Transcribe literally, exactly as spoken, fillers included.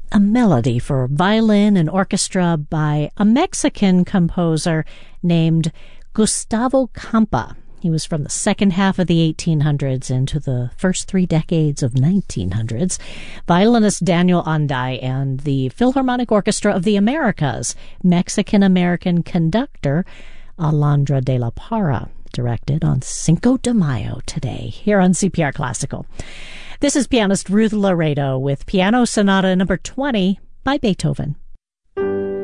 a melody for violin and orchestra by a Mexican composer named Gustavo Campa. He was from the second half of the eighteen hundreds into the first three decades of nineteen hundreds. Violinist Daniel Anday and the Philharmonic Orchestra of the Americas, Mexican-American conductor Alondra de la Parra, directed on Cinco de Mayo today, here on C P R Classical. This is pianist Ruth Laredo with Piano Sonata number twenty by Beethoven.